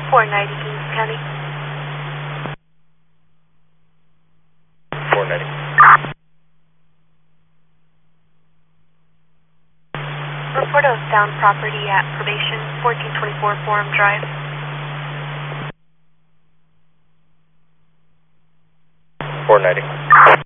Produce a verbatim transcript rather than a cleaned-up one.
four ninety Kings County. four ninety. Report of found property at probation, fourteen twenty-four Forum Drive. four ninety.